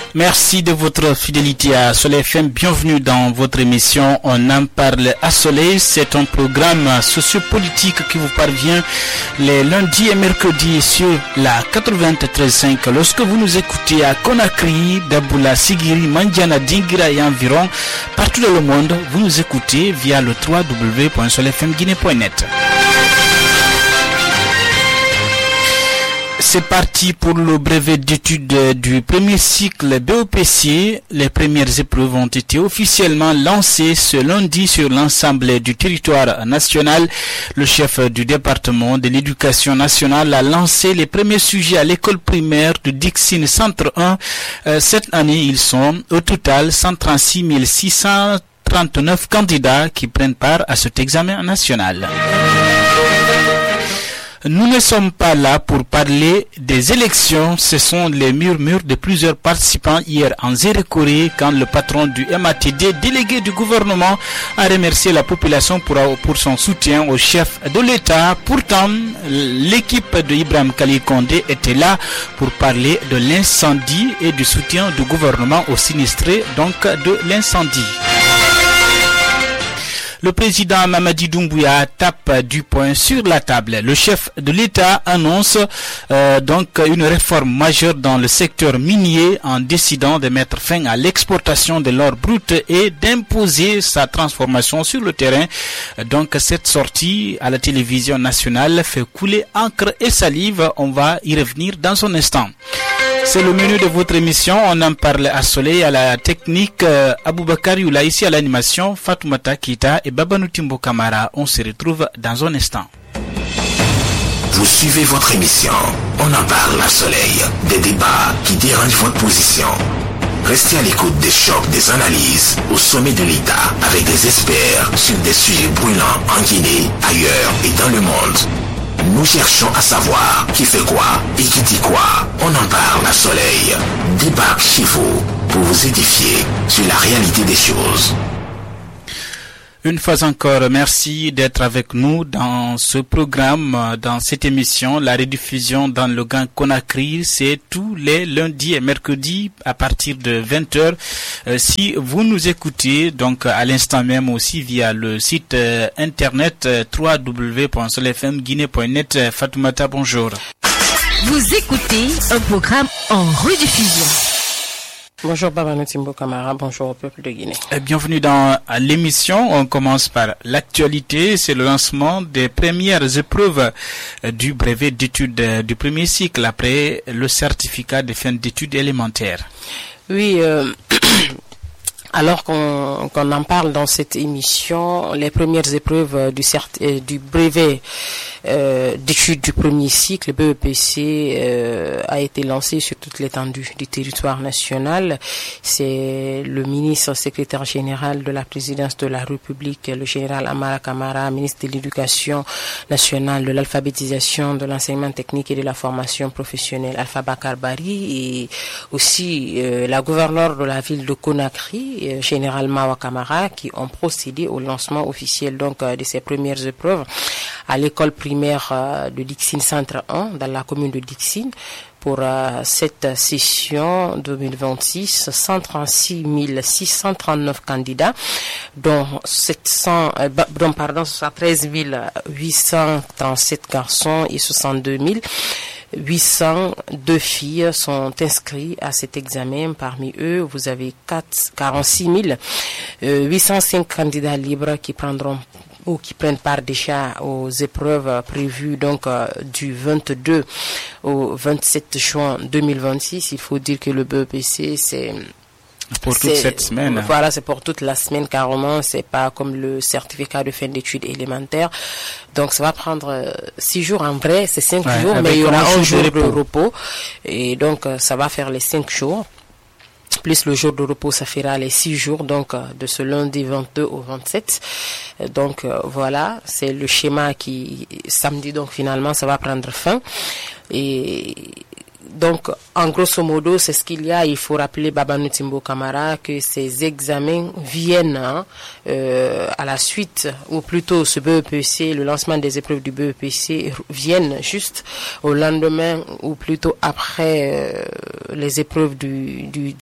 Merci de votre fidélité à Soleil FM. Bienvenue dans votre émission On en parle à Soleil. C'est un programme sociopolitique qui vous parvient les lundis et mercredis sur la 93.5. Lorsque vous nous écoutez à Conakry, Daboula, Sigiri, Mandiana, Dingira et environ, partout dans le monde, vous nous écoutez via le www.soleilfmguinée.net. C'est parti pour le brevet d'études du premier cycle BEPC. Les premières épreuves ont été officiellement lancées ce lundi sur l'ensemble du territoire national. Le chef du département de l'éducation nationale a lancé les premiers sujets à l'école primaire de Dixine Centre 1. Cette année, ils sont au total 136 639 candidats qui prennent part à cet examen national. Nous ne sommes pas là pour parler des élections. Ce sont les murmures de plusieurs participants hier en Zérékoré quand le patron du MATD, délégué du gouvernement, a remercié la population pour son soutien au chef de l'État. Pourtant, l'équipe de Ibrahim Khalil Condé était là pour parler de l'incendie et du soutien du gouvernement aux sinistrés donc de l'incendie. Le président Mamadi Doumbouya tape du poing sur la table. Le chef de l'État annonce donc une réforme majeure dans le secteur minier en décidant de mettre fin à l'exportation de l'or brut et d'imposer sa transformation sur le terrain. Donc cette sortie à la télévision nationale fait couler encre et salive. On va y revenir dans un instant. C'est le menu de votre émission. On en parle à Soleil, à la technique, Aboubakar Youla, ici à l'animation, Fatoumata Kita et Babanou Timbo Kamara. On se retrouve dans un instant. Vous suivez votre émission. On en parle à Soleil. Des débats qui dérangent votre position. Restez à l'écoute des chocs, des analyses au sommet de l'État avec des experts sur des sujets brûlants en Guinée, ailleurs et dans le monde. Nous cherchons à savoir qui fait quoi et qui dit quoi. On en parle à Soleil. Débarque chez vous pour vous édifier sur la réalité des choses. Une fois encore, merci d'être avec nous dans ce programme, dans cette émission. La rediffusion dans le Grand Conakry, c'est tous les lundis et mercredis à partir de 20h. Si vous nous écoutez, donc à l'instant même aussi via le site internet www.soleilfmguinée.net. Fatoumata, bonjour. Vous écoutez un programme en rediffusion. Bonjour Babanou Timbo Kamara, bonjour au peuple de Guinée. Bienvenue dans l'émission. On commence par l'actualité. C'est le lancement des premières épreuves du brevet d'études du premier cycle après le certificat de fin d'études élémentaires. Oui, alors qu'on en parle dans cette émission, les premières épreuves du brevet d'études du premier cycle BEPC a été lancé sur toute l'étendue du territoire national. C'est le ministre secrétaire général de la présidence de la République, le général Amara Kamara, ministre de l'Éducation nationale, de l'alphabétisation, de l'enseignement technique et de la formation professionnelle, Alpha Bakar Bari, et aussi la gouverneure de la ville de Conakry, général Mawa Kamara, qui ont procédé au lancement officiel donc de ces premières épreuves à l'école primaire de Dixine Centre 1 dans la commune de Dixine. Pour cette session 2026, 136 639 candidats, dont 13 837 garçons et 62 802 filles sont inscrits à cet examen. Parmi eux, vous avez 46 805 candidats libres qui prennent part déjà aux épreuves prévues donc du 22 au 27 juin 2026. Il faut dire que le BEPC c'est pour toute cette semaine. Voilà, c'est pour toute la semaine carrément. C'est pas comme le certificat de fin d'études élémentaires. Donc ça va prendre 6 jours en vrai, c'est 5 jours, mais il y aura un jour de repos. Et donc ça va faire les 5 jours. Plus le jour de repos, ça fera les 6 jours, donc de ce lundi 22 au 27. Donc voilà, c'est le schéma qui, samedi, donc finalement, ça va prendre fin. Et donc, en grosso modo, c'est ce qu'il y a. Il faut rappeler, Babanou Timbo Kamara, que ces examens viennent à la suite, ou plutôt ce BEPC, le lancement des épreuves du BEPC viennent juste au lendemain, ou plutôt après les épreuves du